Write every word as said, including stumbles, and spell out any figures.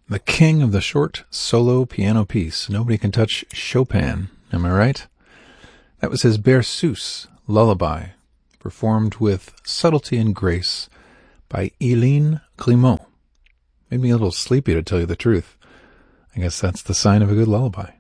the king of the short solo piano piece. Nobody can touch Chopin, am I right? That was his Berceuse lullaby, performed with subtlety and grace by Hélène Grimaud. Made me a little sleepy, to tell you the truth. I guess that's the sign of a good lullaby.